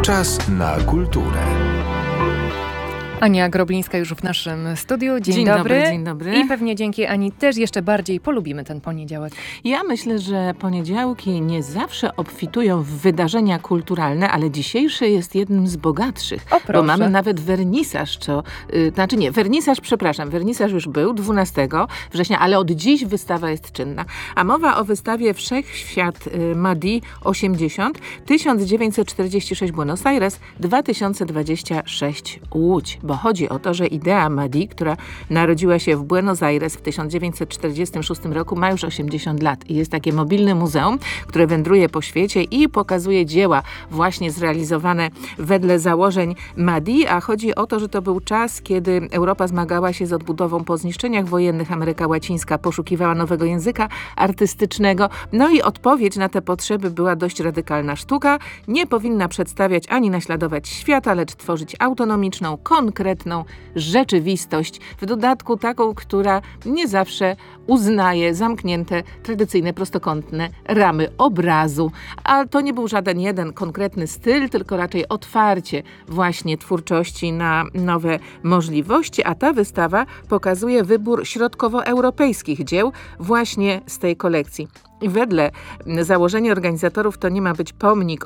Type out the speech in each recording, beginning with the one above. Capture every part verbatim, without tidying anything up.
Czas na kulturę. Ania Groblińska już w naszym studiu. Dzień, Dzień dobry. dobry, dzień dobry. I pewnie dzięki Ani też jeszcze bardziej polubimy ten poniedziałek. Ja myślę, że poniedziałki nie zawsze obfitują w wydarzenia kulturalne, ale dzisiejszy jest jednym z bogatszych. O, proszę. Bo mamy nawet wernisaż, co, y, znaczy nie, wernisaż, przepraszam, wernisaż już był dwunastego września, ale od dziś wystawa jest czynna. A mowa o wystawie Wszechświat y, Madi osiemdziesiąt, tysiąc dziewięćset czterdziesty szósty Buenos Aires, dwa tysiące dwudziesty szósty Łódź. Bo chodzi o to, że idea Madi, która narodziła się w Buenos Aires w tysiąc dziewięćset czterdziestym szóstym roku, ma już osiemdziesiąt lat. I jest takie mobilne muzeum, które wędruje po świecie i pokazuje dzieła właśnie zrealizowane wedle założeń Madi. A chodzi o to, że to był czas, kiedy Europa zmagała się z odbudową po zniszczeniach wojennych. Ameryka Łacińska poszukiwała nowego języka artystycznego. No i odpowiedź na te potrzeby była dość radykalna. Sztuka nie powinna przedstawiać ani naśladować świata, lecz tworzyć autonomiczną, konkretną rzeczywistość. W dodatku taką, która nie zawsze uznaje zamknięte, tradycyjne, prostokątne ramy obrazu. A to nie był żaden jeden konkretny styl, tylko raczej otwarcie właśnie twórczości na nowe możliwości. A ta wystawa pokazuje wybór środkowoeuropejskich dzieł właśnie z tej kolekcji. I wedle założenia organizatorów to nie ma być pomnik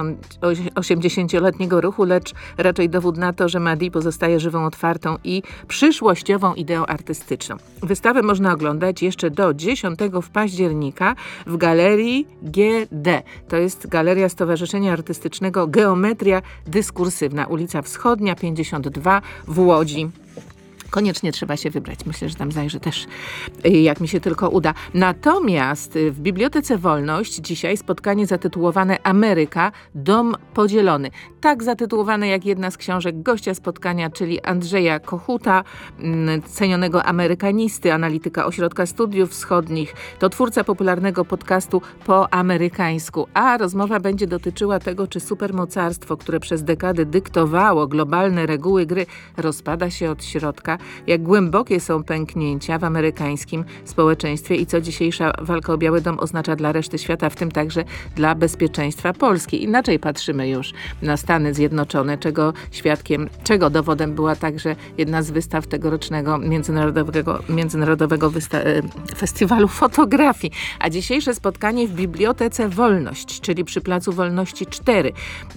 osiemdziesięcioletniego ruchu, lecz raczej dowód na to, że Madi pozostaje żywą, otwartą i przyszłościową ideą artystyczną. Wystawę można oglądać jeszcze do dziesiątego października w Galerii G D. To jest Galeria Stowarzyszenia Artystycznego Geometria Dyskursywna, ulica Wschodnia pięćdziesiąt dwa w Łodzi. Koniecznie trzeba się wybrać. Myślę, że tam zajrzę też, jak mi się tylko uda. Natomiast w Bibliotece Wolność dzisiaj spotkanie zatytułowane Ameryka, dom podzielony. Tak zatytułowane jak jedna z książek gościa spotkania, czyli Andrzeja Kochuta, cenionego amerykanisty, analityka Ośrodka Studiów Wschodnich. To twórca popularnego podcastu Po amerykańsku. A rozmowa będzie dotyczyła tego, czy supermocarstwo, które przez dekady dyktowało globalne reguły gry, rozpada się od środka. Jak głębokie są pęknięcia w amerykańskim społeczeństwie i co dzisiejsza walka o Biały Dom oznacza dla reszty świata, w tym także dla bezpieczeństwa Polski. Inaczej patrzymy już na Stany Zjednoczone, czego świadkiem, czego dowodem była także jedna z wystaw tegorocznego międzynarodowego, międzynarodowego wysta- festiwalu fotografii. A dzisiejsze spotkanie w Bibliotece Wolność, czyli przy Placu Wolności cztery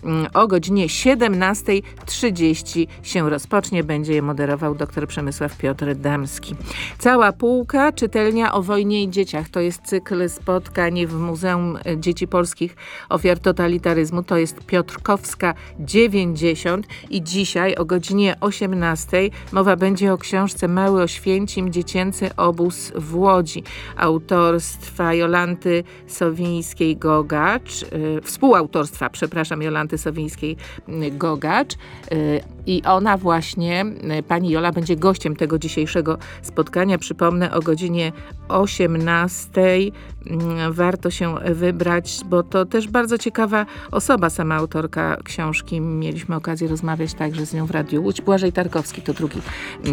o godzinie siedemnasta trzydzieści się rozpocznie. Będzie je moderował dr Przemysław Piotr Damski. Cała półka, czytelnia o wojnie i dzieciach. To jest cykl spotkań w Muzeum Dzieci Polskich Ofiar Totalitaryzmu. To jest Piotrkowska dziewięćdziesiąt i dzisiaj o godzinie osiemnastej mowa będzie o książce Mały Oświęcim, dziecięcy obóz w Łodzi. Autorstwa Jolanty Sowińskiej-Gogacz, yy, współautorstwa, przepraszam, Jolanty Sowińskiej-Gogacz yy, i ona właśnie, yy, pani Jola będzie gościem tego dzisiejszego spotkania. Przypomnę, o godzinie osiemnastej warto się wybrać, bo to też bardzo ciekawa osoba, sama autorka książki. Mieliśmy okazję rozmawiać także z nią w Radiu Łódź. Błażej Tarkowski to drugi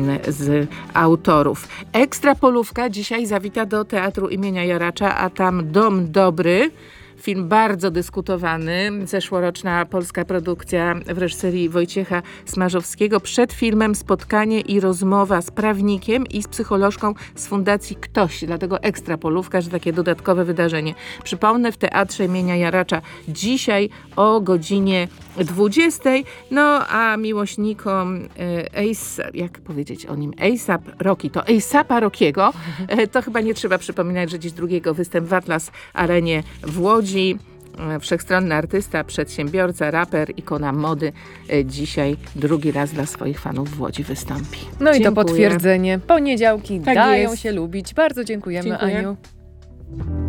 z autorów. Ekstra polówka dzisiaj zawita do Teatru imienia Jaracza, a tam Dom Dobry. Film bardzo dyskutowany, zeszłoroczna polska produkcja w reżyserii Wojciecha Smarzowskiego. Przed filmem spotkanie i rozmowa z prawnikiem i z psycholożką z Fundacji Ktoś. Dlatego ekstra polówka, że takie dodatkowe wydarzenie. Przypomnę, w Teatrze imienia Jaracza dzisiaj o godzinie dwudziestej. No a miłośnikom Ace, jak powiedzieć o nim, A$ap Rocky, to A$apa Rockiego, to chyba nie trzeba przypominać, że dziś drugiego występ w Atlas Arenie w Łodzi. Wszechstronny artysta, przedsiębiorca, raper, ikona mody dzisiaj drugi raz dla swoich fanów w Łodzi wystąpi. No Dziękuję. I to potwierdzenie. Poniedziałki Tak dają jest. się lubić. Bardzo dziękujemy, Dziękuję. Aniu.